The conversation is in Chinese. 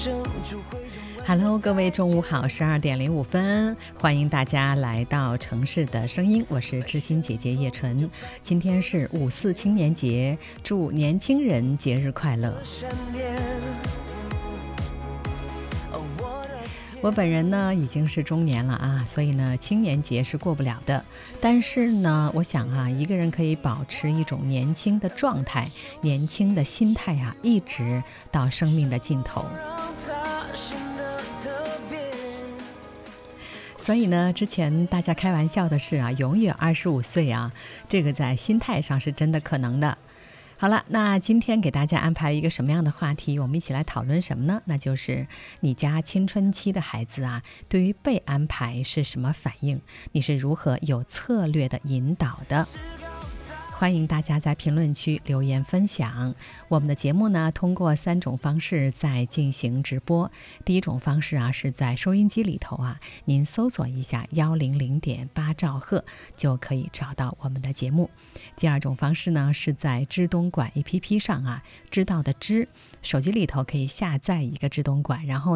Hello， 各位中午好，12:05，欢迎大家来到城市的声音，我是知心姐姐叶纯。今天是5·4青年节，祝年轻人节日快乐。我本人呢已经是中年了啊，所以呢青年节是过不了的。但是呢，我想啊，一个人可以保持一种年轻的状态、年轻的心态啊，一直到生命的尽头。所以呢，之前大家开玩笑的是啊，永远25岁啊，这个在心态上是真的可能的。好了，那今天给大家安排一个什么样的话题？我们一起来讨论什么呢？那就是你家青春期的孩子啊，对于被安排是什么反应？你是如何有策略的引导的？欢迎大家在评论区留言分享。我们的节目呢，通过3种方式在进行直播。第一种方式啊，是在收音机里头啊，您搜索一下100.8兆赫就可以找到我们的节目。第二种方式呢，是在知东莞 APP 上啊，知道的知，手机里头可以下载一个知东莞，然后